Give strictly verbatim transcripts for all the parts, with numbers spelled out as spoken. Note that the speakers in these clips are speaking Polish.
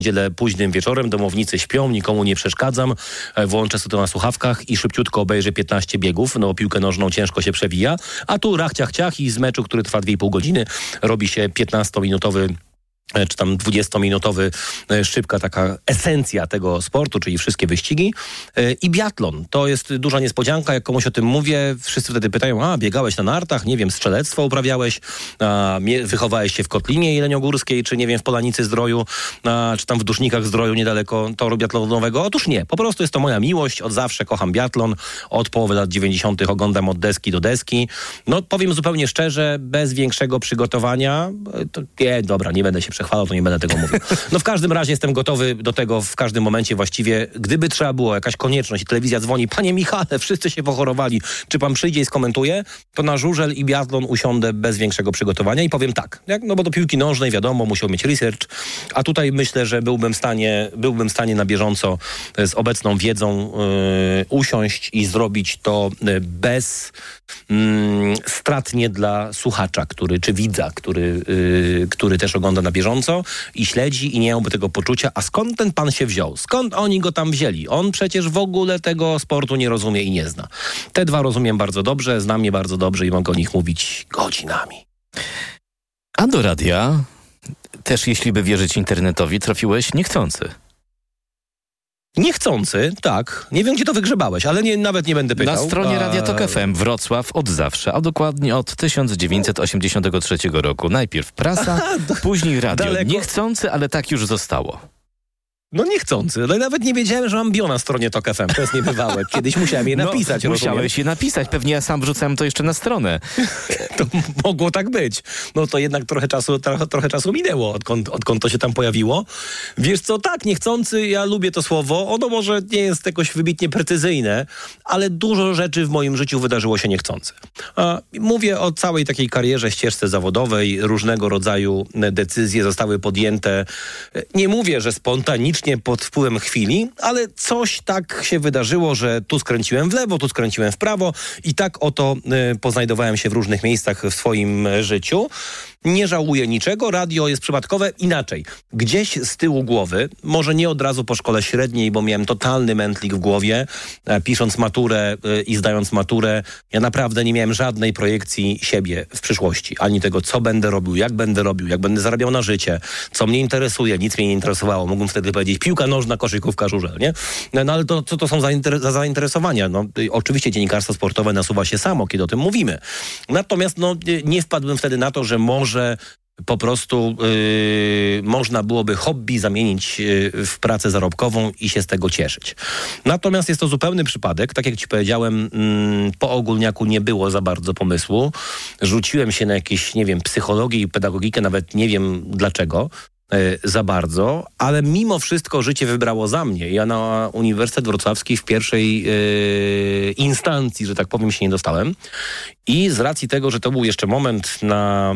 niedzielę późnym wieczorem, domownicy śpią, nikomu nie przeszkadzam, włączę sobie to na słuchawkach i szybciutko obejrzę piętnaście biegów, no piłkę nożną ciężko się przewija, a tu rach, ciach, ciach i z meczu, który trwa dwie i pół godziny, robi się piętnastominutowy czy tam dwudziestominutowy szybka taka esencja tego sportu, czyli wszystkie wyścigi. I biatlon. To jest duża niespodzianka. Jak komuś o tym mówię, wszyscy wtedy pytają, a biegałeś na nartach, nie wiem, strzelectwo uprawiałeś, a, wychowałeś się w Kotlinie Jeleniogórskiej, czy nie wiem, w Polanicy Zdroju, a, czy tam w Dusznikach Zdroju, niedaleko toru biatlonowego. Otóż nie. Po prostu jest to moja miłość. Od zawsze kocham biatlon. Od połowy lat dziewięćdziesiątych oglądam od deski do deski. No powiem zupełnie szczerze, bez większego przygotowania, to nie, dobra, nie będę się przechwalał, to nie będę tego mówił. No w każdym razie jestem gotowy do tego w każdym momencie właściwie. Gdyby trzeba było, jakaś konieczność i telewizja dzwoni, panie Michale, wszyscy się pochorowali, czy pan przyjdzie i skomentuje, to na żużel i biatlon usiądę bez większego przygotowania i powiem tak. Jak, no bo do piłki nożnej wiadomo, musiał mieć research, a tutaj myślę, że byłbym w stanie, byłbym w stanie na bieżąco z obecną wiedzą yy, usiąść i zrobić to yy, bez yy, stratnie dla słuchacza, który, czy widza, który, yy, który też ogląda na bieżąco i śledzi i nie miałby tego poczucia, a skąd ten pan się wziął? Skąd oni go tam wzięli? On przecież w ogóle tego sportu nie rozumie i nie zna. Te dwa rozumiem bardzo dobrze, znam je bardzo dobrze i mogę o nich mówić godzinami. A do radia, też jeśli by wierzyć internetowi, trafiłeś niechcący. Niechcący, tak. Nie wiem, gdzie to wygrzebałeś, ale nie, nawet nie będę pytał. Na stronie a... Radia Tok F M Wrocław od zawsze, a dokładnie od tysiąc dziewięćset osiemdziesiątego trzeciego roku. Najpierw prasa, Aha, do... później radio. Daleko. Niechcący, ale tak już zostało. No niechcący. No nawet nie wiedziałem, że mam bio na stronie Tok F M. To jest niebywałe. Kiedyś musiałem je napisać. No, musiałeś je napisać. Pewnie ja sam wrzucałem to jeszcze na stronę. To mogło tak być. No to jednak trochę czasu, trochę, trochę czasu minęło, odkąd, odkąd to się tam pojawiło. Wiesz co, tak, niechcący, ja lubię to słowo. Ono może nie jest jakoś wybitnie precyzyjne, ale dużo rzeczy w moim życiu wydarzyło się niechcący. A mówię o całej takiej karierze, ścieżce zawodowej. Różnego rodzaju decyzje zostały podjęte. Nie mówię, że spontanicznie, pod wpływem chwili, ale coś tak się wydarzyło, że tu skręciłem w lewo, tu skręciłem w prawo i tak oto y, poznajdowałem się w różnych miejscach w swoim życiu. Nie żałuję niczego, radio jest przypadkowe. Inaczej, gdzieś z tyłu głowy, może nie od razu po szkole średniej, bo miałem totalny mętlik w głowie, e, pisząc maturę e, i zdając maturę, ja naprawdę nie miałem żadnej projekcji siebie w przyszłości. Ani tego, co będę robił, jak będę robił, jak będę zarabiał na życie, co mnie interesuje, nic mnie nie interesowało. Mógłbym wtedy powiedzieć, piłka nożna, koszykówka, żużel, nie? No, no ale to, co to są za, zainter- za zainteresowania? No, y, oczywiście dziennikarstwo sportowe nasuwa się samo, kiedy o tym mówimy. Natomiast no, y, nie wpadłbym wtedy na to, że może po prostu yy, można byłoby hobby zamienić yy, w pracę zarobkową i się z tego cieszyć. Natomiast jest to zupełny przypadek. Tak jak ci powiedziałem, yy, po ogólniaku nie było za bardzo pomysłu. Rzuciłem się na jakieś, nie wiem, psychologię i pedagogikę, nawet nie wiem dlaczego. Za bardzo, ale mimo wszystko życie wybrało za mnie. Ja na Uniwersytet Wrocławski w pierwszej yy, instancji, że tak powiem, się nie dostałem. I z racji tego, że to był jeszcze moment na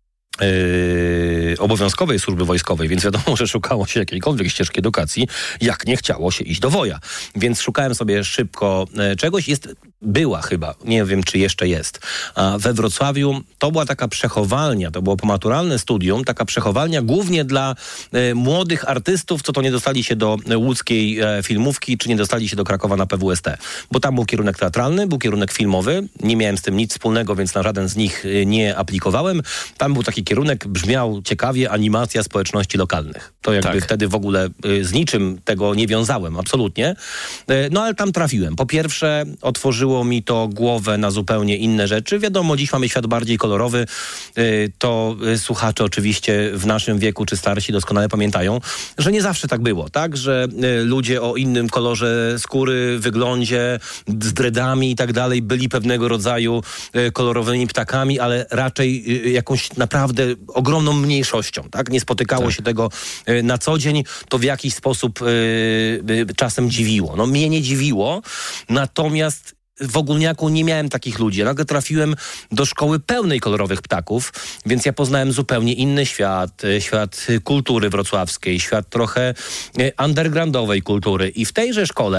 Yy, obowiązkowej służby wojskowej, więc wiadomo, że szukało się jakiejkolwiek ścieżki edukacji, jak nie chciało się iść do woja. Więc szukałem sobie szybko e, czegoś. Jest, była chyba, nie wiem czy jeszcze jest, a we Wrocławiu to była taka przechowalnia, to było pomaturalne studium, taka przechowalnia głównie dla e, młodych artystów, co to nie dostali się do e, łódzkiej e, filmówki, czy nie dostali się do Krakowa na P W S T. Bo tam był kierunek teatralny, był kierunek filmowy, nie miałem z tym nic wspólnego, więc na żaden z nich e, nie aplikowałem. Tam był taki kierunek, brzmiał ciekawie, animacja społeczności lokalnych. To jakby tak. Wtedy w ogóle y, z niczym tego nie wiązałem, absolutnie. Y, no ale tam trafiłem. Po pierwsze, otworzyło mi to głowę na zupełnie inne rzeczy. Wiadomo, dziś mamy świat bardziej kolorowy. Y, to y, słuchacze oczywiście w naszym wieku, czy starsi doskonale pamiętają, że nie zawsze tak było, tak? Że y, ludzie o innym kolorze skóry, wyglądzie, z dreadami i tak dalej, byli pewnego rodzaju y, kolorowymi ptakami, ale raczej y, jakąś naprawdę ogromną mniejszością, tak? Nie spotykało tak. się tego y, na co dzień, to w jakiś sposób y, y, czasem dziwiło. No mnie nie dziwiło, natomiast w ogólniaku nie miałem takich ludzi. Ja nagle trafiłem do szkoły pełnej kolorowych ptaków, więc ja poznałem zupełnie inny świat, świat kultury wrocławskiej, świat trochę undergroundowej kultury. I w tejże szkole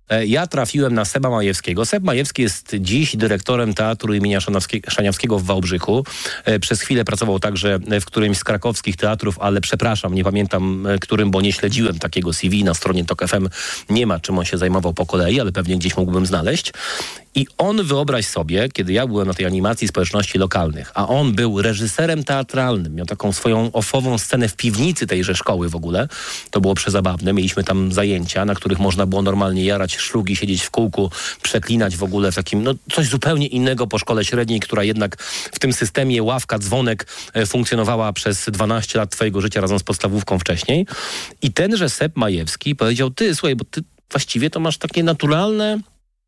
ja trafiłem na Seba Majewskiego. Seb Majewski jest dziś dyrektorem Teatru imienia Szaniawskiego w Wałbrzychu. Przez chwilę pracował także w którymś z krakowskich teatrów, ale przepraszam, nie pamiętam którym, bo nie śledziłem takiego C V. Na stronie Tok F M nie ma, czym on się zajmował po kolei, ale pewnie gdzieś mógłbym znaleźć. I on, wyobraź sobie, kiedy ja byłem na tej animacji społeczności lokalnych, a on był reżyserem teatralnym, miał taką swoją ofową scenę w piwnicy tejże szkoły w ogóle. To było przezabawne. Mieliśmy tam zajęcia, na których można było normalnie jarać szlugi, siedzieć w kółku, przeklinać w ogóle w takim, no coś zupełnie innego po szkole średniej, która jednak w tym systemie ławka, dzwonek e, funkcjonowała przez dwanaście lat twojego życia razem z podstawówką wcześniej. I tenże Seb Majewski powiedział, ty, słuchaj, bo ty właściwie to masz takie naturalne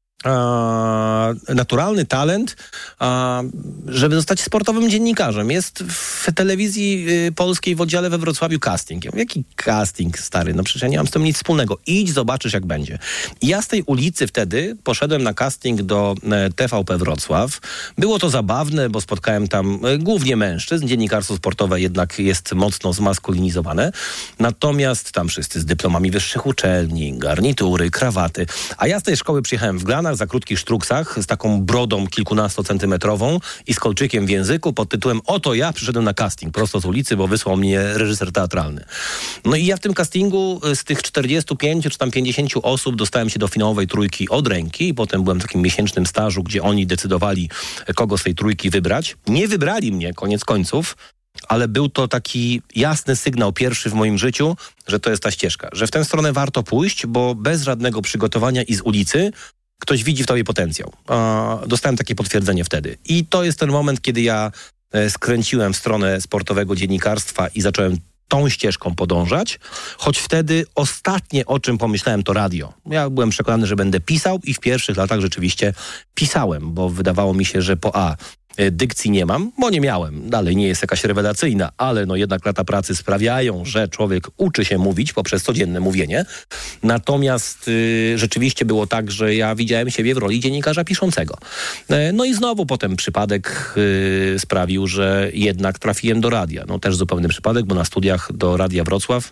A, naturalny talent, a, żeby zostać sportowym dziennikarzem. Jest w telewizji y, polskiej w oddziale we Wrocławiu casting. Ja mówię, jaki casting, stary? No przecież ja nie mam z tym nic wspólnego. Idź, zobaczysz, jak będzie. I ja z tej ulicy wtedy poszedłem na casting do e, T V P Wrocław. Było to zabawne, bo spotkałem tam e, głównie mężczyzn. Dziennikarstwo sportowe jednak jest mocno zmaskulinizowane. Natomiast tam wszyscy z dyplomami wyższych uczelni, garnitury, krawaty. A ja z tej szkoły przyjechałem w Glanach, za krótkich sztruksach, z taką brodą kilkunastocentymetrową i z kolczykiem w języku pod tytułem oto ja przyszedłem na casting prosto z ulicy, bo wysłał mnie reżyser teatralny. No i ja w tym castingu z tych czterdziestu pięciu czy tam pięćdziesięciu osób dostałem się do finałowej trójki od ręki i potem byłem w takim miesięcznym stażu, gdzie oni decydowali, kogo z tej trójki wybrać. Nie wybrali mnie, koniec końców, ale był to taki jasny sygnał pierwszy w moim życiu, że to jest ta ścieżka, że w tę stronę warto pójść, bo bez żadnego przygotowania i z ulicy ktoś widzi w tobie potencjał. Dostałem takie potwierdzenie wtedy. I to jest ten moment, kiedy ja skręciłem w stronę sportowego dziennikarstwa i zacząłem tą ścieżką podążać, choć wtedy ostatnie, o czym pomyślałem, to radio. Ja byłem przekonany, że będę pisał i w pierwszych latach rzeczywiście pisałem, bo wydawało mi się, że po A dykcji nie mam, bo nie miałem. Dalej nie jest jakaś rewelacyjna, ale no jednak lata pracy sprawiają, że człowiek uczy się mówić poprzez codzienne mówienie. Natomiast y, rzeczywiście było tak, że ja widziałem siebie w roli dziennikarza piszącego. E, no i znowu potem przypadek y, sprawił, że jednak trafiłem do radia. No też zupełny przypadek, bo na studiach do Radia Wrocław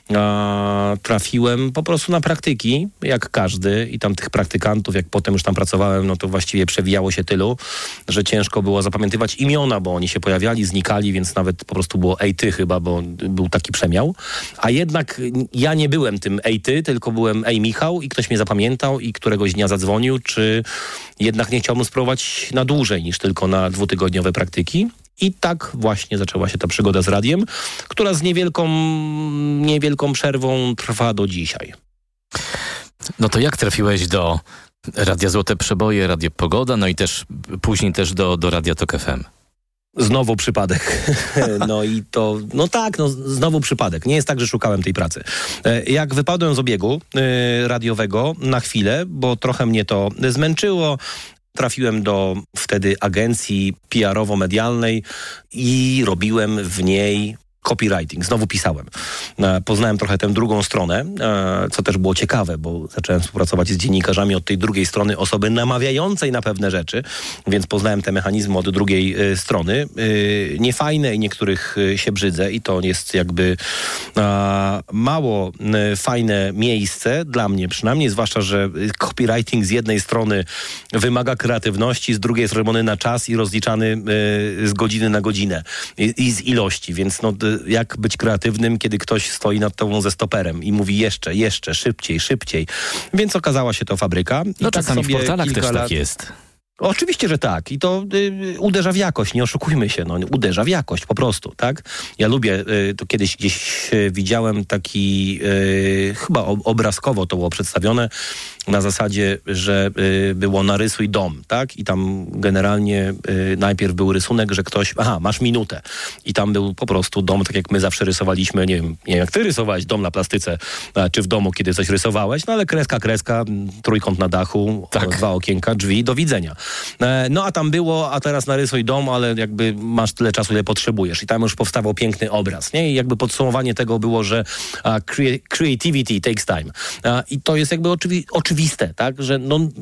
a, trafiłem po prostu na praktyki, jak każdy. I tam tych praktykantów, jak potem już tam pracowałem, no to właściwie przewijało się tylu, że ciężko było zapamiętywać imiona, bo oni się pojawiali, znikali, więc nawet po prostu było ej ty chyba, bo był taki przemiał. A jednak ja nie byłem tym ej ty, tylko byłem ej Michał i ktoś mnie zapamiętał i któregoś dnia zadzwonił, czy jednak nie chciałbym spróbować na dłużej niż tylko na dwutygodniowe praktyki. I tak właśnie zaczęła się ta przygoda z radiem, która z niewielką, niewielką przerwą trwa do dzisiaj. No to jak trafiłeś do Radia Złote Przeboje, Radio Pogoda, no i też później też do, do Radia Tok F M? Znowu przypadek. No i to, no tak, no znowu przypadek. Nie jest tak, że szukałem tej pracy. Jak wypadłem z obiegu y, radiowego na chwilę, bo trochę mnie to zmęczyło, trafiłem do wtedy agencji P R owo-medialnej i robiłem w niej copywriting. Znowu pisałem. Poznałem trochę tę drugą stronę, co też było ciekawe, bo zacząłem współpracować z dziennikarzami od tej drugiej strony, osoby namawiającej na pewne rzeczy, więc poznałem te mechanizmy od drugiej strony. Niefajne i niektórych się brzydzę i to jest jakby mało fajne miejsce, dla mnie przynajmniej, zwłaszcza, że copywriting z jednej strony wymaga kreatywności, z drugiej strony na czas i rozliczany z godziny na godzinę i, i z ilości, więc no jak być kreatywnym, kiedy ktoś stoi nad tobą ze stoperem i mówi jeszcze, jeszcze, szybciej, szybciej. Więc okazała się to fabryka. I no tak czasami sobie w portalach też lat... tak jest. Oczywiście, że tak. I to y, uderza w jakość, nie oszukujmy się. No, uderza w jakość po prostu, tak? Ja lubię, y, to kiedyś gdzieś y, widziałem taki, y, chyba obrazkowo to było przedstawione, na zasadzie, że y, było narysuj dom, tak? I tam generalnie y, najpierw był rysunek, że ktoś, aha, masz minutę. I tam był po prostu dom, tak jak my zawsze rysowaliśmy, nie wiem, nie wiem jak ty rysowałeś dom na plastyce, a, czy w domu, kiedy coś rysowałeś, no ale kreska, kreska, trójkąt na dachu, tak. Dwa okienka, drzwi, do widzenia. No a tam było, a teraz narysuj dom, ale jakby masz tyle czasu, ile potrzebujesz. I tam już powstawał piękny obraz, nie? I jakby podsumowanie tego było, że uh, crea- creativity takes time. Uh, I to jest jakby oczywi- oczywiste, tak? Że no,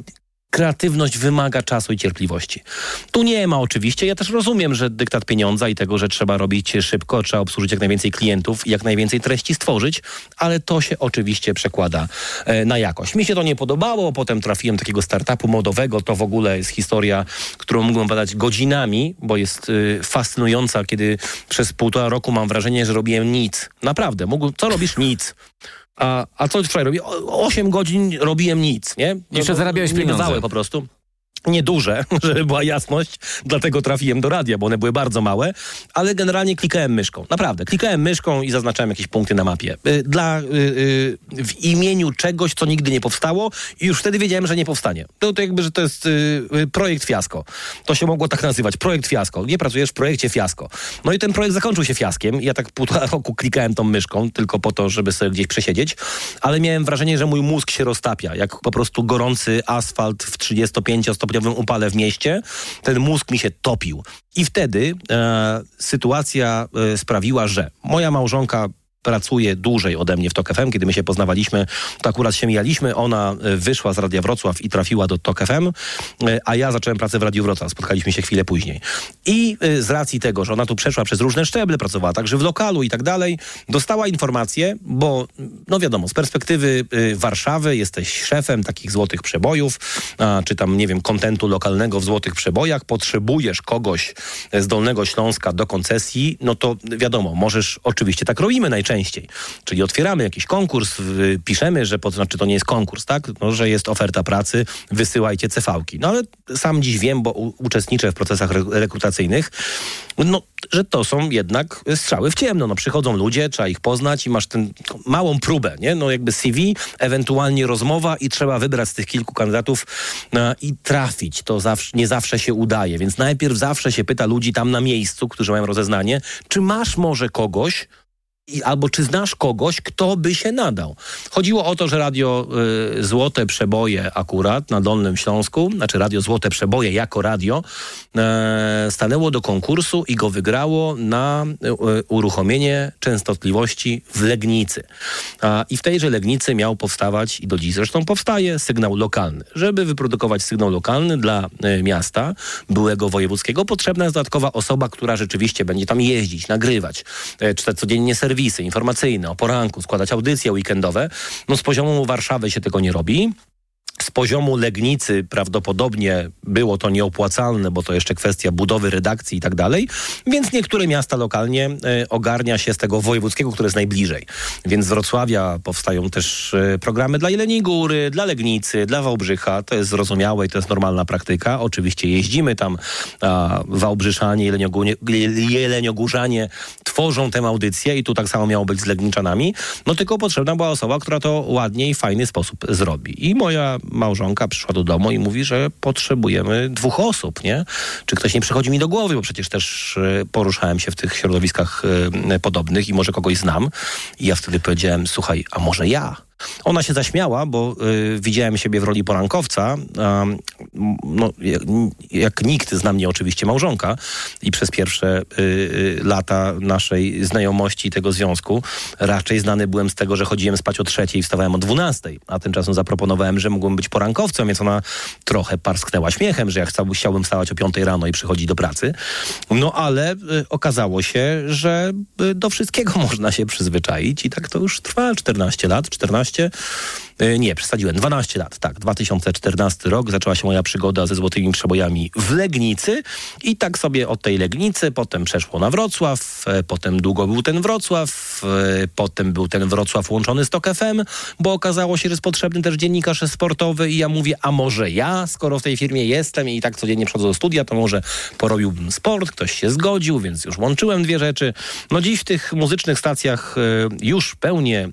kreatywność wymaga czasu i cierpliwości. Tu nie ma oczywiście, ja też rozumiem, że dyktat pieniądza i tego, że trzeba robić szybko, trzeba obsłużyć jak najwięcej klientów i jak najwięcej treści stworzyć, ale to się oczywiście przekłada e, na jakość. Mi się to nie podobało, potem trafiłem do takiego startupu modowego, to w ogóle jest historia, którą mógłbym badać godzinami, bo jest y, fascynująca, kiedy przez półtora roku mam wrażenie, że robiłem nic. Naprawdę, mógł, co robisz? Nic. A, a co wczoraj robię? Osiem godzin robiłem nic, nie? Jeszcze zarabiałeś pieniądze. Po prostu. Nieduże, żeby była jasność, dlatego trafiłem do radia, bo one były bardzo małe, ale generalnie klikałem myszką. Naprawdę, klikałem myszką i zaznaczałem jakieś punkty na mapie. Dla, yy, w imieniu czegoś, co nigdy nie powstało i już wtedy wiedziałem, że nie powstanie. To, to jakby, że to jest yy, projekt fiasko. To się mogło tak nazywać, projekt fiasko. Nie pracujesz w projekcie fiasko. No i ten projekt zakończył się fiaskiem. Ja tak półtora roku klikałem tą myszką, tylko po to, żeby sobie gdzieś przesiedzieć, ale miałem wrażenie, że mój mózg się roztapia, jak po prostu gorący asfalt w trzydziestopięciostopniowym upale w mieście, ten mózg mi się topił. I wtedy e, sytuacja e, sprawiła, że moja małżonka pracuje dłużej ode mnie w Tok F M. Kiedy my się poznawaliśmy, to akurat się mijaliśmy. Ona wyszła z Radia Wrocław i trafiła do Tok F M, a ja zacząłem pracę w Radiu Wrocław. Spotkaliśmy się chwilę później. I z racji tego, że ona tu przeszła przez różne szczeble, pracowała także w lokalu i tak dalej, dostała informację, bo no wiadomo, z perspektywy Warszawy jesteś szefem takich złotych przebojów, a, czy tam, nie wiem, kontentu lokalnego w złotych przebojach, potrzebujesz kogoś z Dolnego Śląska do koncesji, no to wiadomo, możesz, oczywiście tak robimy najczęściej, Częściej. Czyli otwieramy jakiś konkurs, piszemy, że po, znaczy to nie jest konkurs, tak? No, że jest oferta pracy, wysyłajcie ce vałki. No ale sam dziś wiem, bo u, uczestniczę w procesach re- rekrutacyjnych, no, że to są jednak strzały w ciemno. No, przychodzą ludzie, trzeba ich poznać i masz tę małą próbę, nie? No jakby C V, ewentualnie rozmowa i trzeba wybrać z tych kilku kandydatów no, i trafić. To zawsze, nie zawsze się udaje, więc najpierw zawsze się pyta ludzi tam na miejscu, którzy mają rozeznanie, czy masz może kogoś, I, albo czy znasz kogoś, kto by się nadał. Chodziło o to, że radio y, Złote Przeboje akurat na Dolnym Śląsku, znaczy radio Złote Przeboje jako radio, y, stanęło do konkursu i go wygrało na y, uruchomienie częstotliwości w Legnicy. A, I w tejże Legnicy miał powstawać, i do dziś zresztą powstaje, sygnał lokalny. Żeby wyprodukować sygnał lokalny dla y, miasta byłego wojewódzkiego, potrzebna jest dodatkowa osoba, która rzeczywiście będzie tam jeździć, nagrywać, y, czytać codziennie serwisy informacyjne o poranku, składać audycje weekendowe. No z poziomu Warszawy się tego nie robi. Z poziomu Legnicy prawdopodobnie było to nieopłacalne, bo to jeszcze kwestia budowy redakcji i tak dalej, więc niektóre miasta lokalnie y, ogarnia się z tego wojewódzkiego, które jest najbliżej. Więc z Wrocławia powstają też y, programy dla Jeleniej Góry, dla Legnicy, dla Wałbrzycha. To jest zrozumiałe i to jest normalna praktyka. Oczywiście jeździmy tam, a Wałbrzyszanie, Jeleniogórnie, Jeleniogórzanie tworzą tę audycję i tu tak samo miało być z Legniczanami. No tylko potrzebna była osoba, która to ładnie i w fajny sposób zrobi. I moja małżonka przyszła do domu i mówi, że potrzebujemy dwóch osób, nie? Czy ktoś nie przychodzi mi do głowy, bo przecież też y, poruszałem się w tych środowiskach y, podobnych i może kogoś znam. I ja wtedy powiedziałem, słuchaj, a może ja? Ona się zaśmiała, bo y, widziałem siebie w roli porankowca. Y, no, jak, jak nikt zna mnie oczywiście małżonka i przez pierwsze y, y, lata naszej znajomości tego związku raczej znany byłem z tego, że chodziłem spać o trzeciej i wstawałem o dwunastej, a tymczasem zaproponowałem, że mógłbym być porankowcem, więc ona trochę parsknęła śmiechem, że ja chcę, chciałbym wstawać o piątej rano i przychodzić do pracy. No ale y, okazało się, że y, do wszystkiego można się przyzwyczaić i tak to już trwa czternaście lat, czternaście Nie, przesadziłem. dwanaście lat, tak. dwa tysiące czternasty rok. Zaczęła się moja przygoda ze Złotymi Przebojami w Legnicy i tak sobie od tej Legnicy potem przeszło na Wrocław, potem długo był ten Wrocław, potem był ten Wrocław łączony z Tok F M, bo okazało się, że jest potrzebny też dziennikarz sportowy i ja mówię, a może ja, skoro w tej firmie jestem i tak codziennie przychodzę do studia, to może porobiłbym sport, ktoś się zgodził, więc już łączyłem dwie rzeczy. No dziś w tych muzycznych stacjach już pełnię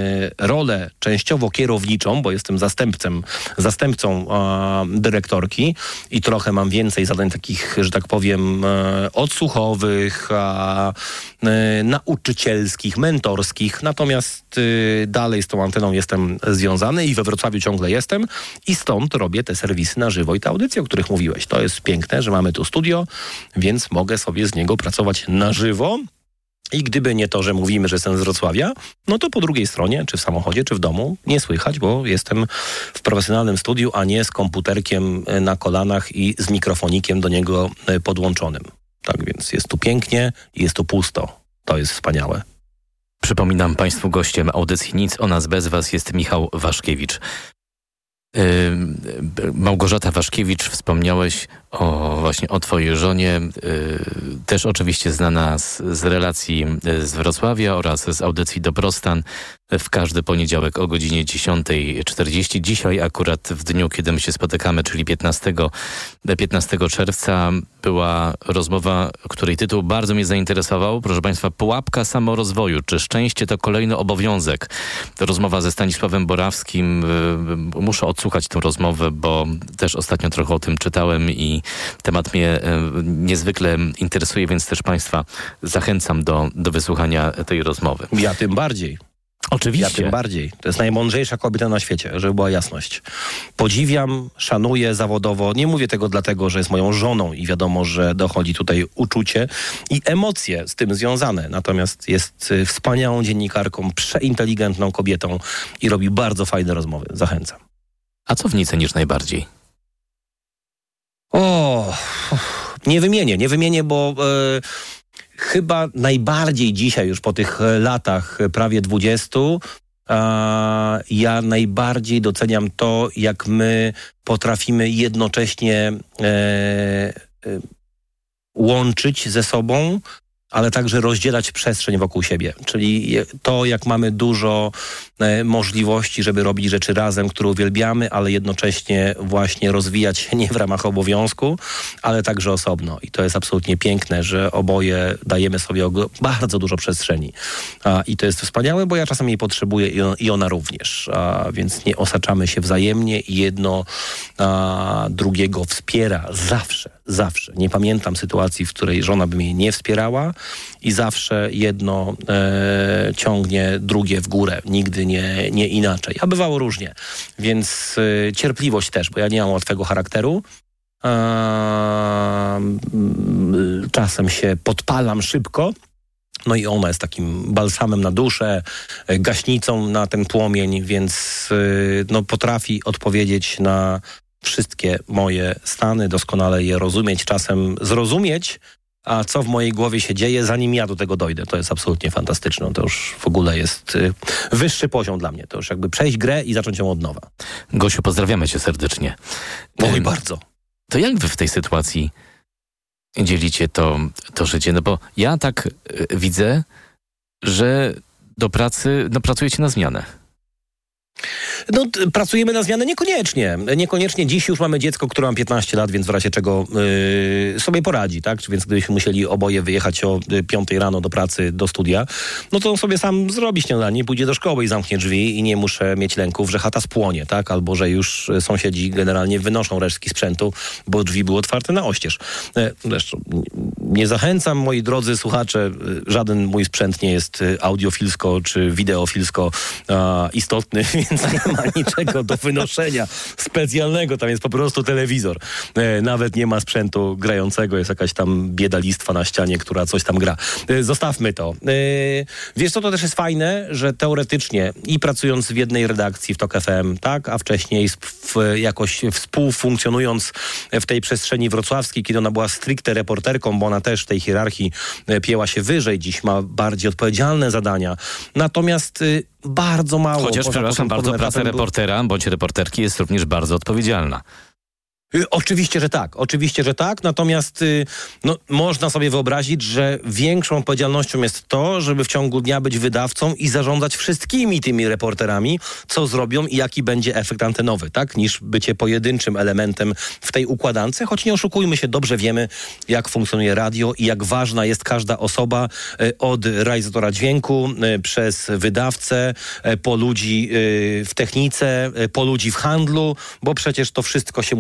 rolę częściowo kierowniczą, bo jestem zastępcą, zastępcą e, dyrektorki i trochę mam więcej zadań takich, że tak powiem, e, odsłuchowych, e, e, nauczycielskich, mentorskich. Natomiast e, dalej z tą anteną jestem związany i we Wrocławiu ciągle jestem i stąd robię te serwisy na żywo i te audycje, o których mówiłeś. To jest piękne, że mamy tu studio, więc mogę sobie z niego pracować na żywo. I gdyby nie to, że mówimy, że jestem z Wrocławia, no to po drugiej stronie, czy w samochodzie, czy w domu, nie słychać, bo jestem w profesjonalnym studiu, a nie z komputerkiem na kolanach i z mikrofonikiem do niego podłączonym. Tak więc jest tu pięknie i jest tu pusto. To jest wspaniałe. Przypominam Państwu, gościem audycji Nic o nas bez was jest Michał Waszkiewicz. Yy, Małgorzata Waszkiewicz, wspomniałeś o właśnie o twojej żonie, yy, też oczywiście znana z, z relacji z Wrocławia oraz z audycji Dobrostan w każdy poniedziałek o godzinie dziesiąta czterdzieści. Dzisiaj akurat w dniu, kiedy my się spotykamy, czyli piętnastego czerwca, była rozmowa, której tytuł bardzo mnie zainteresował. Proszę Państwa, pułapka samorozwoju. Czy szczęście to kolejny obowiązek? Rozmowa ze Stanisławem Borawskim. Muszę odsłuchać tę rozmowę, bo też ostatnio trochę o tym czytałem i temat mnie niezwykle interesuje, więc też Państwa zachęcam do, do wysłuchania tej rozmowy. Ja tym bardziej. Oczywiście. Ja tym bardziej. To jest najmądrzejsza kobieta na świecie, żeby była jasność. Podziwiam, szanuję zawodowo. Nie mówię tego dlatego, że jest moją żoną i wiadomo, że dochodzi tutaj uczucie i emocje z tym związane. Natomiast jest wspaniałą dziennikarką, przeinteligentną kobietą i robi bardzo fajne rozmowy. Zachęcam. A co w niej cenisz najbardziej? O, nie wymienię, nie wymienię, bo... Yy, Chyba najbardziej dzisiaj, już po tych latach prawie dwudziestu, a ja najbardziej doceniam to, jak my potrafimy jednocześnie e, e, łączyć ze sobą, ale także rozdzielać przestrzeń wokół siebie. Czyli to, jak mamy dużo e, możliwości, żeby robić rzeczy razem, które uwielbiamy, ale jednocześnie właśnie rozwijać się nie w ramach obowiązku, ale także osobno. I to jest absolutnie piękne, że oboje dajemy sobie og- bardzo dużo przestrzeni. A, I to jest wspaniałe, bo ja czasem jej potrzebuję i, on, i ona również. A, więc nie osaczamy się wzajemnie i jedno a, drugiego wspiera zawsze. Zawsze. Nie pamiętam sytuacji, w której żona by mnie nie wspierała i zawsze jedno e, ciągnie drugie w górę. Nigdy nie, nie inaczej. A bywało różnie. Więc e, cierpliwość też, bo ja nie mam łatwego charakteru. E, czasem się podpalam szybko. No i ona jest takim balsamem na duszę, gaśnicą na ten płomień, więc e, no, potrafi odpowiedzieć na wszystkie moje stany, doskonale je rozumieć, czasem zrozumieć, a co w mojej głowie się dzieje, zanim ja do tego dojdę. To jest absolutnie fantastyczne. To już w ogóle jest y, wyższy poziom dla mnie. To już jakby przejść grę i zacząć ją od nowa. Gosiu, pozdrawiamy cię serdecznie. Oj, um, bardzo. To jak wy w tej sytuacji dzielicie to, to życie? No bo ja tak y, widzę, że do pracy, no pracujecie na zmianę. No, t- pracujemy na zmianę niekoniecznie. Niekoniecznie dziś już mamy dziecko, które ma piętnaście lat, więc w razie czego yy, sobie poradzi, tak? Więc gdybyśmy musieli oboje wyjechać o piątej rano do pracy, do studia, no to on sobie sam zrobi śniadanie, pójdzie do szkoły i zamknie drzwi i nie muszę mieć lęków, że chata spłonie, tak? Albo że już sąsiedzi generalnie wynoszą resztki sprzętu, bo drzwi były otwarte na oścież. Zresztą nie zachęcam, moi drodzy słuchacze, żaden mój sprzęt nie jest audiofilsko czy wideofilsko a, istotny, więc nie ma niczego do wynoszenia specjalnego. Tam jest po prostu telewizor. E, nawet nie ma sprzętu grającego. Jest jakaś tam biedalistwa na ścianie, która coś tam gra. E, zostawmy to. E, wiesz co, to też jest fajne, że teoretycznie i pracując w jednej redakcji w Tok F M, tak, a wcześniej w, jakoś współfunkcjonując w tej przestrzeni wrocławskiej, kiedy ona była stricte reporterką, bo ona też w tej hierarchii pięła się wyżej. Dziś ma bardziej odpowiedzialne zadania. Natomiast y, bardzo mało. Chociaż, przepraszam bardzo, praca reportera bądź reporterki jest również bardzo odpowiedzialna. Y, oczywiście, że tak. Oczywiście, że tak. Natomiast y, no, można sobie wyobrazić, że większą odpowiedzialnością jest to, żeby w ciągu dnia być wydawcą i zarządzać wszystkimi tymi reporterami, co zrobią i jaki będzie efekt antenowy, tak? Niż bycie pojedynczym elementem w tej układance. Choć nie oszukujmy się, dobrze wiemy, jak funkcjonuje radio i jak ważna jest każda osoba y, od realizatora dźwięku, y, przez wydawcę, y, po ludzi y, w technice, y, po ludzi w handlu, bo przecież to wszystko się musi zazębić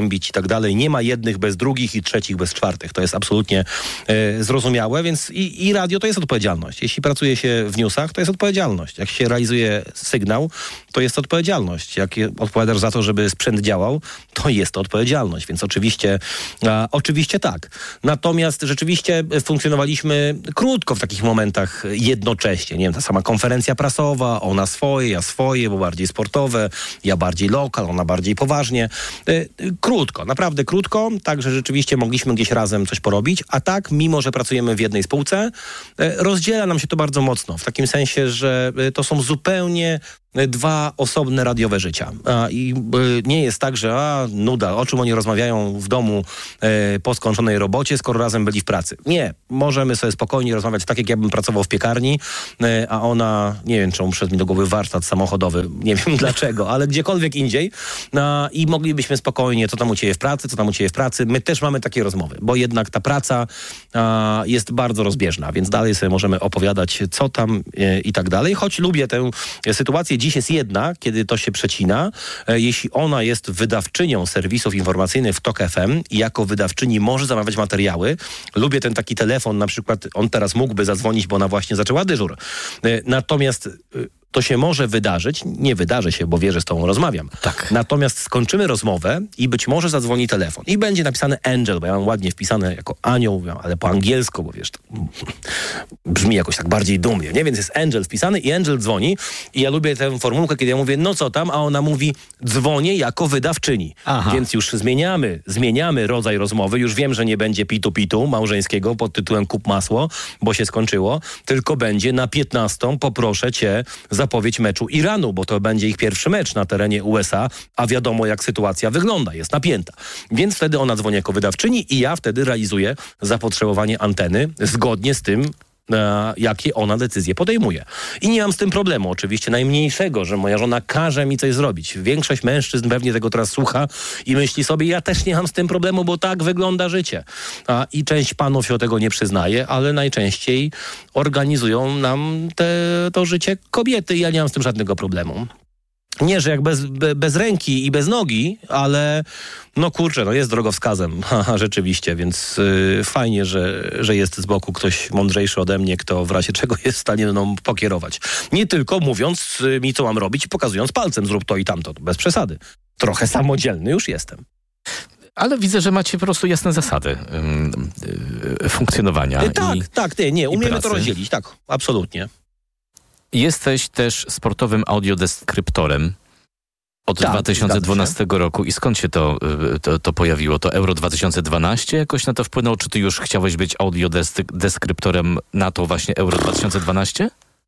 pogłębić i tak dalej. Nie ma jednych bez drugich i trzecich bez czwartych. To jest absolutnie e, zrozumiałe, więc i, i radio to jest odpowiedzialność. Jeśli pracuje się w newsach, to jest odpowiedzialność. Jak się realizuje sygnał, to jest odpowiedzialność. Jak odpowiadasz za to, żeby sprzęt działał, to jest to odpowiedzialność. Więc oczywiście, a, oczywiście tak. Natomiast rzeczywiście funkcjonowaliśmy krótko w takich momentach jednocześnie. Nie wiem, ta sama konferencja prasowa, ona swoje, ja swoje, bo bardziej sportowe, ja bardziej lokal, ona bardziej poważnie. E, krótko, naprawdę krótko, tak, że rzeczywiście mogliśmy gdzieś razem coś porobić, a tak, mimo że pracujemy w jednej spółce, e, rozdziela nam się to bardzo mocno. W takim sensie, że e, to są zupełnie dwa osobne radiowe życia. A, I y, nie jest tak, że a, nuda, o czym oni rozmawiają w domu y, po skończonej robocie, skoro razem byli w pracy. Nie. Możemy sobie spokojnie rozmawiać tak, jak ja bym pracował w piekarni, y, a ona, nie wiem, czemu przyszedł mi do głowy warsztat samochodowy, nie wiem dlaczego, ale gdziekolwiek indziej. A, I moglibyśmy spokojnie, co tam u ciebie w pracy, co tam u ciebie w pracy. My też mamy takie rozmowy, bo jednak ta praca a, jest bardzo rozbieżna, więc dalej sobie możemy opowiadać, co tam y, i tak dalej. Choć lubię tę sytuację. Dziś jest jedna, kiedy to się przecina. E, jeśli ona jest wydawczynią serwisów informacyjnych w TOK F M i jako wydawczyni może zamawiać materiały, lubię ten taki telefon, na przykład on teraz mógłby zadzwonić, bo ona właśnie zaczęła dyżur. E, natomiast e, to się może wydarzyć, nie wydarzy się, bo wie, że z tobą rozmawiam. Tak. Natomiast skończymy rozmowę i być może zadzwoni telefon. I będzie napisane Angel, bo ja mam ładnie wpisane jako anioł, ale po angielsku, bo wiesz, to brzmi jakoś tak bardziej dumnie, nie? Więc jest Angel wpisany i Angel dzwoni i ja lubię tę formułkę, kiedy ja mówię, no co tam, a ona mówi, dzwonię jako wydawczyni. Aha. Więc już zmieniamy, zmieniamy rodzaj rozmowy, już wiem, że nie będzie pitu-pitu małżeńskiego pod tytułem kup masło, bo się skończyło, tylko będzie na piętnastą poproszę cię zapowiedź meczu Iranu, bo to będzie ich pierwszy mecz na terenie U S A, a wiadomo, jak sytuacja wygląda, jest napięta. Więc wtedy ona dzwoni jako wydawczyni i ja wtedy realizuję zapotrzebowanie anteny zgodnie z tym, e, jakie ona decyzje podejmuje. I nie mam z tym problemu, oczywiście najmniejszego, że moja żona każe mi coś zrobić. Większość mężczyzn pewnie tego teraz słucha i myśli sobie, ja też nie mam z tym problemu, bo tak wygląda życie. A, I część panów się o tego nie przyznaje, ale najczęściej organizują nam te, to życie kobiety i ja nie mam z tym żadnego problemu. Nie, że jak bez, be, bez ręki i bez nogi, ale no kurczę, no jest drogowskazem, haha, rzeczywiście, więc yy, fajnie, że, że jest z boku ktoś mądrzejszy ode mnie, kto w razie czego jest w stanie mną pokierować. Nie tylko mówiąc yy, mi, co mam robić i pokazując palcem, zrób to i tamto, bez przesady. Trochę samodzielny już jestem. Ale widzę, że macie po prostu jasne zasady yy, yy, funkcjonowania. Yy, tak, i, tak, nie, nie, umiemy pracy. to rozdzielić, tak, absolutnie. Jesteś też sportowym audiodeskryptorem od tak, dwa tysiące dwunastego roku. I skąd się to, to, to pojawiło? To Euro dwa tysiące dwanaście jakoś na to wpłynęło? Czy ty już chciałeś być audiodeskryptorem na to właśnie Euro dwa tysiące dwanaście?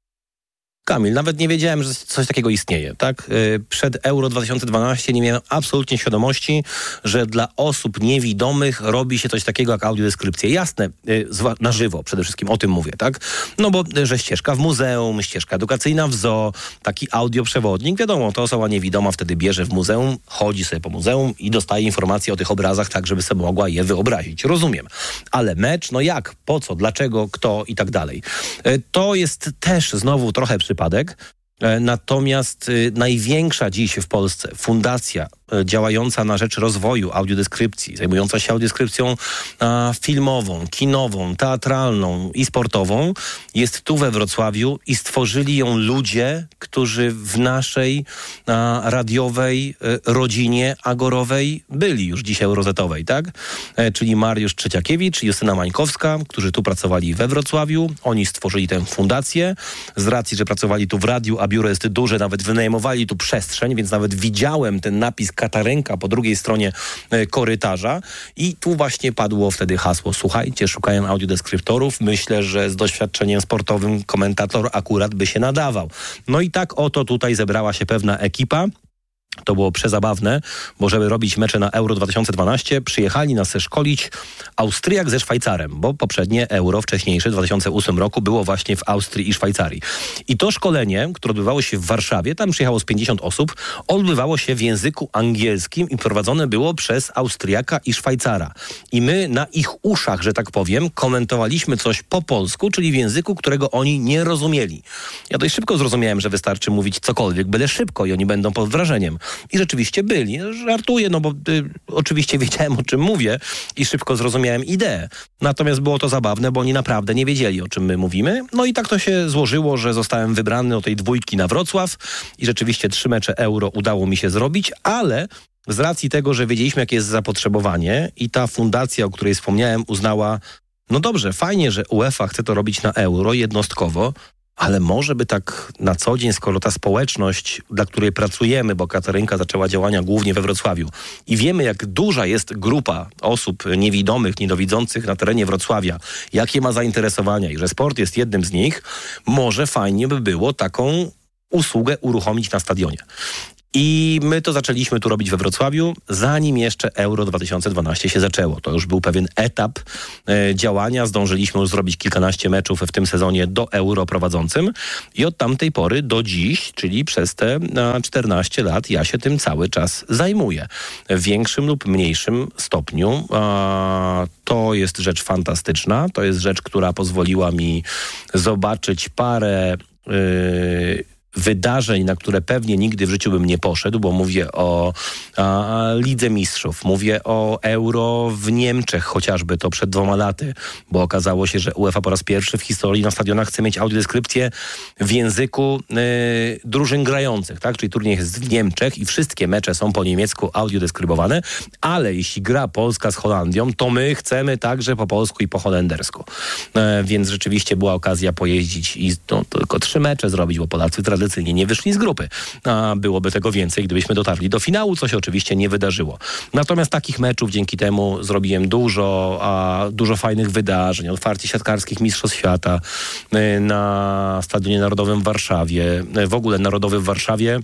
Kamil, nawet nie wiedziałem, że coś takiego istnieje, tak? Przed Euro dwa tysiące dwanaście nie miałem absolutnie świadomości, że dla osób niewidomych robi się coś takiego jak audiodeskrypcja. Jasne, na żywo przede wszystkim o tym mówię, tak? No bo, że ścieżka w muzeum, ścieżka edukacyjna w zoo, taki audioprzewodnik, wiadomo, to osoba niewidoma wtedy bierze w muzeum, chodzi sobie po muzeum i dostaje informacje o tych obrazach tak, żeby sobie mogła je wyobrazić. Rozumiem. Ale mecz, no jak? Po co? Dlaczego? Kto? I tak dalej. To jest też znowu trochę przypadek. Natomiast y, największa dziś w Polsce fundacja y, działająca na rzecz rozwoju audiodeskrypcji, zajmująca się audiodeskrypcją a, filmową, kinową, teatralną i sportową, jest tu we Wrocławiu i stworzyli ją ludzie, którzy w naszej a, radiowej y, rodzinie agorowej byli już dzisiaj eurozetowej, tak? E, czyli Mariusz Trzeciakiewicz i Justyna Mańkowska, którzy tu pracowali we Wrocławiu. Oni stworzyli tę fundację z racji, że pracowali tu w radiu, a biuro jest duże, nawet wynajmowali tu przestrzeń, więc nawet widziałem ten napis Katarenka po drugiej stronie e, korytarza i tu właśnie padło wtedy hasło, słuchajcie, szukają audiodeskryptorów, myślę, że z doświadczeniem sportowym komentator akurat by się nadawał. No i tak oto tutaj zebrała się pewna ekipa. To było przezabawne, bo żeby robić mecze na Euro dwa tysiące dwanaście, przyjechali nas szkolić Austriak ze Szwajcarem, bo poprzednie Euro, wcześniejsze, w dwa tysiące ósmym roku, było właśnie w Austrii i Szwajcarii. I to szkolenie, które odbywało się w Warszawie, tam przyjechało z pięćdziesiąt osób, odbywało się w języku angielskim i prowadzone było przez Austriaka i Szwajcara. I my na ich uszach, że tak powiem, komentowaliśmy coś po polsku, czyli w języku, którego oni nie rozumieli. Ja dość szybko zrozumiałem, że wystarczy mówić cokolwiek, byle szybko i oni będą pod wrażeniem. I rzeczywiście byli. Żartuję, no bo y, oczywiście wiedziałem, o czym mówię i szybko zrozumiałem ideę. Natomiast było to zabawne, bo oni naprawdę nie wiedzieli, o czym my mówimy. No i tak to się złożyło, że zostałem wybrany do tej dwójki na Wrocław i rzeczywiście trzy mecze Euro udało mi się zrobić, ale z racji tego, że wiedzieliśmy, jakie jest zapotrzebowanie i ta fundacja, o której wspomniałem, uznała, no dobrze, fajnie, że UEFA chce to robić na Euro jednostkowo, ale może by tak na co dzień, skoro ta społeczność, dla której pracujemy, bo Katarynka zaczęła działania głównie we Wrocławiu i wiemy, jak duża jest grupa osób niewidomych, niedowidzących na terenie Wrocławia, jakie ma zainteresowania i że sport jest jednym z nich, może fajnie by było taką usługę uruchomić na stadionie. I my to zaczęliśmy tu robić we Wrocławiu, zanim jeszcze Euro dwa tysiące dwanaście się zaczęło. To już był pewien etap e, działania. Zdążyliśmy już zrobić kilkanaście meczów w tym sezonie do Euro prowadzącym i od tamtej pory do dziś, czyli przez te a, czternaście lat, ja się tym cały czas zajmuję. W większym lub mniejszym stopniu. A, to jest rzecz fantastyczna. To jest rzecz, która pozwoliła mi zobaczyć parę Yy, wydarzeń, na które pewnie nigdy w życiu bym nie poszedł, bo mówię o a, Lidze Mistrzów, mówię o Euro w Niemczech chociażby, to przed dwoma laty, bo okazało się, że UEFA po raz pierwszy w historii na stadionach chce mieć audiodeskrypcję w języku y, drużyn grających, tak? Czyli turniej jest w Niemczech i wszystkie mecze są po niemiecku audiodeskrybowane, ale jeśli gra Polska z Holandią, to my chcemy także po polsku i po holendersku. Y, więc rzeczywiście była okazja pojeździć i no, tylko trzy mecze zrobić, bo Polacy tradycyjnie nie wyszli z grupy. A byłoby tego więcej, gdybyśmy dotarli do finału, co się oczywiście nie wydarzyło. Natomiast takich meczów dzięki temu zrobiłem dużo, a dużo fajnych wydarzeń, otwarcie siatkarskich Mistrzostw Świata na Stadionie Narodowym w Warszawie, w ogóle Narodowy w Warszawie.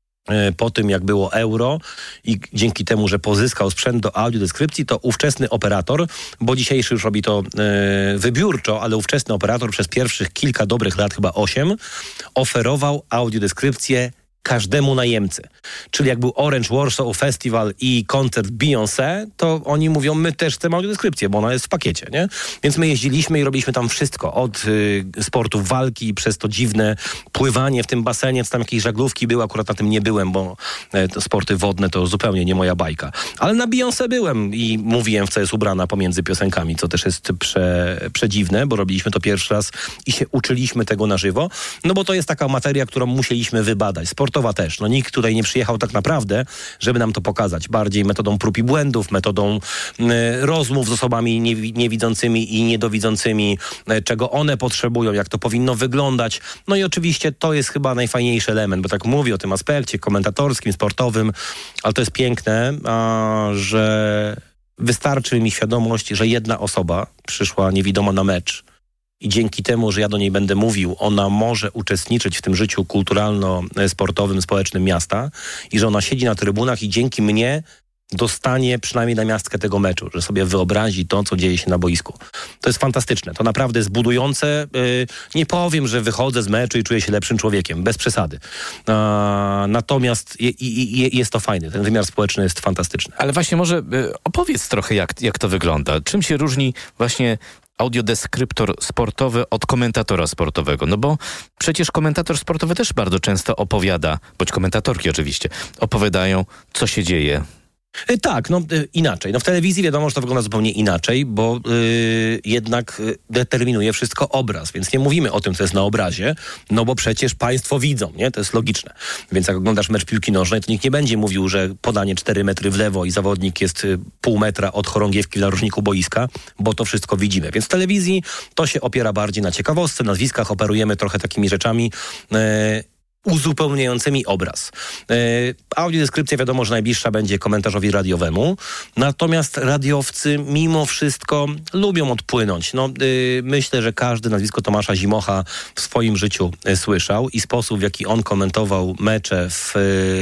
Po tym, jak było Euro i dzięki temu, że pozyskał sprzęt do audiodeskrypcji, to ówczesny operator, bo dzisiejszy już robi to yy, wybiórczo, ale ówczesny operator przez pierwszych kilka dobrych lat, chyba osiem, oferował audiodeskrypcję każdemu najemcy. Czyli jak był Orange Warsaw Festival i koncert Beyoncé, to oni mówią, my też chcemy audiodeskrypcję, bo ona jest w pakiecie, nie? Więc my jeździliśmy i robiliśmy tam wszystko. Od y, sportów walki, przez to dziwne pływanie w tym basenie, co tam jakieś żaglówki były, akurat na tym nie byłem, bo y, to sporty wodne to zupełnie nie moja bajka. Ale na Beyoncé byłem i mówiłem, w co jest ubrana pomiędzy piosenkami, co też jest prze, przedziwne, bo robiliśmy to pierwszy raz i się uczyliśmy tego na żywo, no bo to jest taka materia, którą musieliśmy wybadać. Sport też. No nikt tutaj nie przyjechał tak naprawdę, żeby nam to pokazać. Bardziej metodą prób i błędów, metodą y, rozmów z osobami niewi- niewidzącymi i niedowidzącymi, y, czego one potrzebują, jak to powinno wyglądać. No i oczywiście to jest chyba najfajniejszy element, bo tak mówię o tym aspekcie komentatorskim, sportowym, ale to jest piękne, a, że wystarczy mi świadomość, że jedna osoba przyszła niewidoma na mecz i dzięki temu, że ja do niej będę mówił, ona może uczestniczyć w tym życiu kulturalno-sportowym, społecznym miasta i że ona siedzi na trybunach i dzięki mnie dostanie przynajmniej namiastkę tego meczu, że sobie wyobrazi to, co dzieje się na boisku. To jest fantastyczne. To naprawdę jest budujące. Yy, nie powiem, że wychodzę z meczu i czuję się lepszym człowiekiem. Bez przesady. Yy, natomiast je, je, jest to fajne. Ten wymiar społeczny jest fantastyczny. Ale właśnie może y, opowiedz trochę, jak, jak to wygląda. Czym się różni właśnie audiodeskryptor sportowy od komentatora sportowego? No bo przecież komentator sportowy też bardzo często opowiada, bądź komentatorki oczywiście, opowiadają, co się dzieje. Tak, no inaczej. No w telewizji wiadomo, że to wygląda zupełnie inaczej, bo yy, jednak determinuje wszystko obraz, więc nie mówimy o tym, co jest na obrazie, no bo przecież państwo widzą, nie? To jest logiczne. Więc jak oglądasz mecz piłki nożnej, to nikt nie będzie mówił, że podanie cztery metry w lewo i zawodnik jest pół metra od chorągiewki w narożniku boiska, bo to wszystko widzimy. Więc w telewizji to się opiera bardziej na ciekawostce, nazwiskach, operujemy trochę takimi rzeczami, yy, uzupełniającymi obraz. Yy, audiodeskrypcja wiadomo, że najbliższa będzie komentarzowi radiowemu, natomiast radiowcy mimo wszystko lubią odpłynąć. No, yy, myślę, że każdy nazwisko Tomasza Zimocha w swoim życiu yy, słyszał i sposób, w jaki on komentował mecze w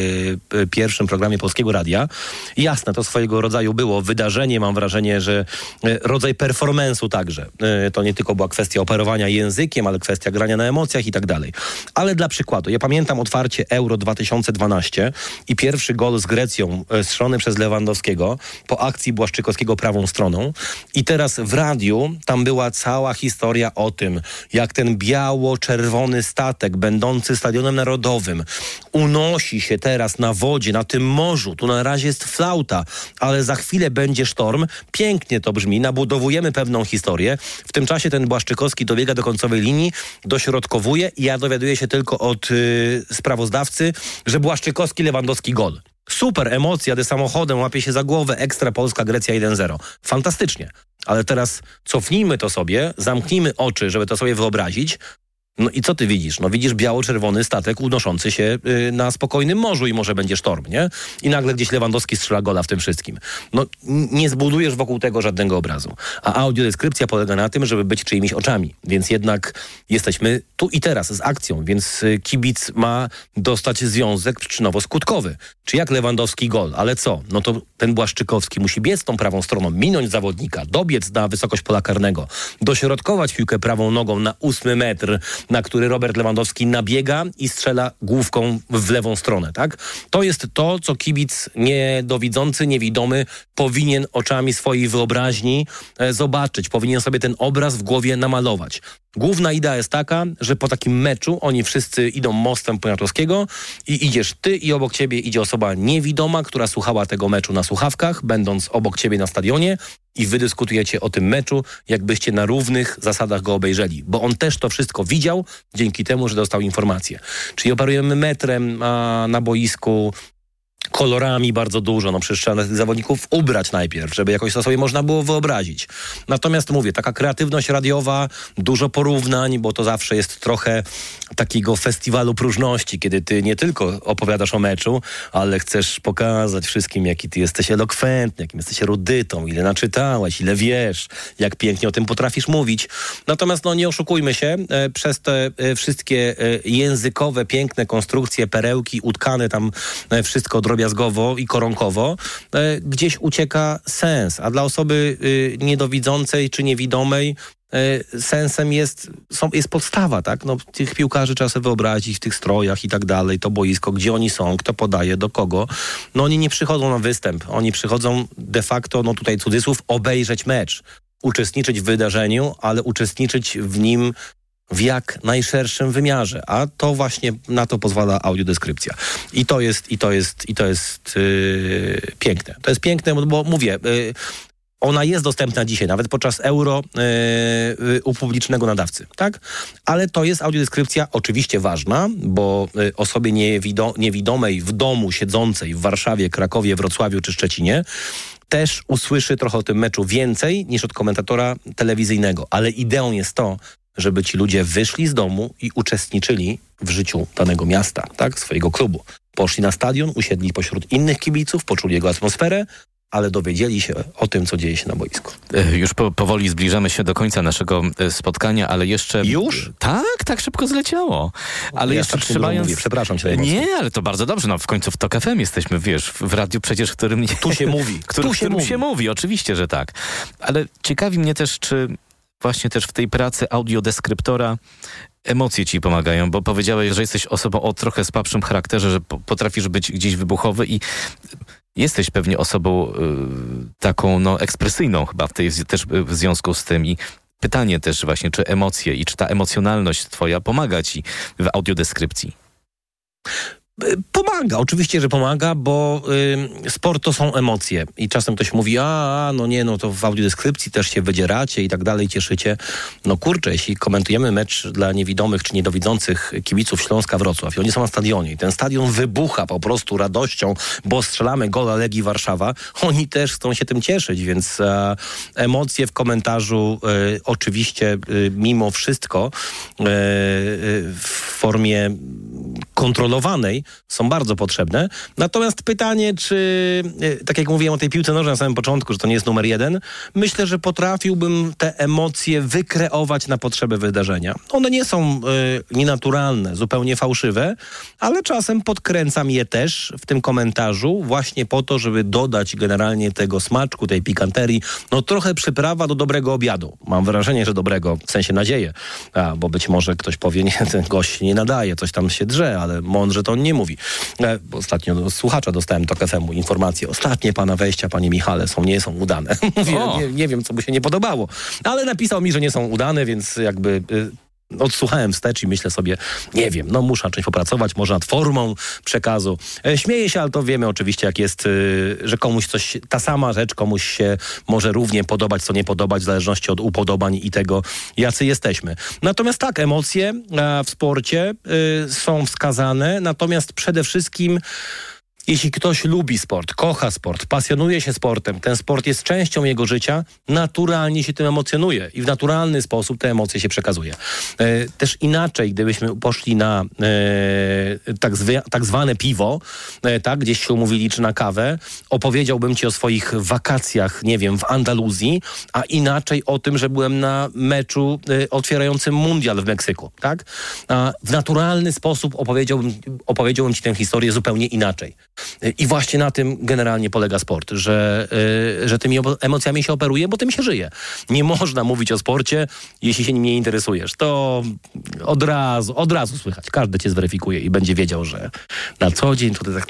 yy, pierwszym programie Polskiego Radia. Jasne, to swojego rodzaju było wydarzenie, mam wrażenie, że yy, rodzaj performance'u także. Yy, to nie tylko była kwestia operowania językiem, ale kwestia grania na emocjach i tak dalej. Ale dla przykładu, ja pamiętam pamiętam otwarcie Euro dwa tysiące dwanaście i pierwszy gol z Grecją e, strzelony przez Lewandowskiego po akcji Błaszczykowskiego prawą stroną. I teraz w radiu tam była cała historia o tym, jak ten biało-czerwony statek będący Stadionem Narodowym unosi się teraz na wodzie, na tym morzu. Tu na razie jest flauta, ale za chwilę będzie sztorm. Pięknie to brzmi, nabudowujemy pewną historię. W tym czasie ten Błaszczykowski dobiega do końcowej linii, dośrodkowuje i ja dowiaduję się tylko od yy, sprawozdawcy, że Błaszczykowski, Lewandowski gol. Super, emocja, de samochodem, łapie się za głowę, ekstra Polska, Grecja jeden zero. Fantastycznie. Ale teraz cofnijmy to sobie, zamknijmy oczy, żeby to sobie wyobrazić. No i co ty widzisz? No widzisz biało-czerwony statek unoszący się y, na spokojnym morzu i może będzie sztorm, nie? I nagle gdzieś Lewandowski strzela gola w tym wszystkim. No n- nie zbudujesz wokół tego żadnego obrazu. A audiodeskrypcja polega na tym, żeby być czyimiś oczami. Więc jednak jesteśmy tu i teraz z akcją, więc y, kibic ma dostać związek przyczynowo-skutkowy. Czy jak Lewandowski gol, ale co? No to ten Błaszczykowski musi biec tą prawą stroną, minąć zawodnika, dobiec na wysokość pola karnego, dośrodkować piłkę prawą nogą na ósmy metr, na który Robert Lewandowski nabiega i strzela główką w lewą stronę, tak? To jest to, co kibic niedowidzący, niewidomy powinien oczami swojej wyobraźni e, zobaczyć. Powinien sobie ten obraz w głowie namalować. Główna idea jest taka, że po takim meczu oni wszyscy idą mostem Poniatowskiego i idziesz ty i obok ciebie idzie osoba niewidoma, która słuchała tego meczu na słuchawkach, będąc obok ciebie na stadionie i wy dyskutujecie o tym meczu, jakbyście na równych zasadach go obejrzeli. Bo on też to wszystko widział dzięki temu, że dostał informację. Czyli operujemy metrem a, na boisku, kolorami bardzo dużo, no przecież trzeba tych zawodników ubrać najpierw, żeby jakoś to sobie można było wyobrazić. Natomiast mówię, taka kreatywność radiowa, dużo porównań, bo to zawsze jest trochę takiego festiwalu próżności, kiedy ty nie tylko opowiadasz o meczu, ale chcesz pokazać wszystkim, jaki ty jesteś elokwentny, jakim jesteś erudytą, ile naczytałeś, ile wiesz, jak pięknie o tym potrafisz mówić. Natomiast no nie oszukujmy się, e, przez te e, wszystkie e, językowe, piękne konstrukcje, perełki, utkane tam e, wszystko drobiazgowo i koronkowo, e, gdzieś ucieka sens. A dla osoby e, niedowidzącej czy niewidomej e, sensem jest, są, jest podstawa, tak? No, tych piłkarzy trzeba sobie wyobrazić w tych strojach i tak dalej, to boisko, gdzie oni są, kto podaje, do kogo. No oni nie przychodzą na występ. Oni przychodzą de facto, no tutaj cudzysłów, obejrzeć mecz. Uczestniczyć w wydarzeniu, ale uczestniczyć w nim w jak najszerszym wymiarze, a to właśnie na to pozwala audiodeskrypcja. I to jest, i to jest, i to jest yy, piękne. To jest piękne, bo, bo mówię, yy, ona jest dostępna dzisiaj, nawet podczas Euro yy, u publicznego nadawcy, tak? Ale to jest audiodeskrypcja oczywiście ważna, bo yy, osobie niewido- niewidomej w domu siedzącej w Warszawie, Krakowie, Wrocławiu czy Szczecinie też usłyszy trochę o tym meczu więcej niż od komentatora telewizyjnego. Ale ideą jest to, żeby ci ludzie wyszli z domu i uczestniczyli w życiu danego miasta, tak, swojego klubu. Poszli na stadion, usiedli pośród innych kibiców, poczuli jego atmosferę, ale dowiedzieli się o tym, co dzieje się na boisku. Już po, powoli zbliżamy się do końca naszego spotkania, ale jeszcze... Już? Tak, tak szybko zleciało. Ale ja jeszcze trzymając... Mówię, przepraszam cię. Nie, ale to bardzo dobrze. No w końcu w Tok F M jesteśmy, wiesz, w radiu przecież, w którym... Tu się mówi. Który, tu się, którym mówi. się mówi, oczywiście, że tak. Ale ciekawi mnie też, czy właśnie też w tej pracy audiodeskryptora emocje ci pomagają, bo powiedziałeś, że jesteś osobą o trochę słabszym charakterze, że potrafisz być gdzieś wybuchowy i jesteś pewnie osobą y, taką no, ekspresyjną chyba w tej, też w związku z tym i pytanie też właśnie, czy emocje i czy ta emocjonalność twoja pomaga ci w audiodeskrypcji? Pomaga, oczywiście, że pomaga, bo y, sport to są emocje i czasem ktoś mówi, a, a no nie, no to w audiodeskrypcji też się wydzieracie i tak dalej, cieszycie. No kurczę, jeśli komentujemy mecz dla niewidomych czy niedowidzących kibiców Śląska-Wrocław i oni są na stadionie i ten stadion wybucha po prostu radością, bo strzelamy gola Legii Warszawa, oni też chcą się tym cieszyć, więc e, emocje w komentarzu e, oczywiście e, mimo wszystko e, e, w formie kontrolowanej są bardzo potrzebne. Natomiast pytanie, czy, tak jak mówiłem o tej piłce nożnej na samym początku, że to nie jest numer jeden, myślę, że potrafiłbym te emocje wykreować na potrzeby wydarzenia. One nie są y, nienaturalne, zupełnie fałszywe, ale czasem podkręcam je też w tym komentarzu właśnie po to, żeby dodać generalnie tego smaczku, tej pikanterii, no trochę przyprawa do dobrego obiadu. Mam wrażenie, że dobrego, w sensie nadzieję, a, bo być może ktoś powie, nie, ten gość nie nadaje, coś tam się drze, ale ale mądrze to on nie mówi. E, Ostatnio do słuchacza dostałem Tok F M-u informację. Ostatnie pana wejścia, panie Michale, są, nie są udane. Mówię, nie, nie wiem, co mu się nie podobało. Ale napisał mi, że nie są udane, więc jakby... Y, odsłuchałem wstecz i myślę sobie, nie wiem, no muszę zacząć popracować, może nad formą przekazu. E, śmieję się, ale to wiemy oczywiście, jak jest, y, że komuś coś, ta sama rzecz komuś się może równie podobać, co nie podobać, w zależności od upodobań i tego, jacy jesteśmy. Natomiast tak, emocje e, w sporcie y, są wskazane, natomiast przede wszystkim jeśli ktoś lubi sport, kocha sport, pasjonuje się sportem, ten sport jest częścią jego życia, naturalnie się tym emocjonuje i w naturalny sposób te emocje się przekazuje. E, też inaczej, gdybyśmy poszli na e, tak, zwy, tak zwane piwo, e, tak, gdzieś się umówili, czy na kawę, opowiedziałbym ci o swoich wakacjach, nie wiem, w Andaluzji, a inaczej o tym, że byłem na meczu e, otwierającym mundial w Meksyku, tak? A w naturalny sposób opowiedziałbym, opowiedziałbym ci tę historię zupełnie inaczej. I właśnie na tym generalnie polega sport, że, yy, że tymi emocjami się operuje, bo tym się żyje. Nie można mówić o sporcie, jeśli się nim nie interesujesz. To od razu, od razu słychać. Każdy cię zweryfikuje i będzie wiedział, że na co dzień tutaj tak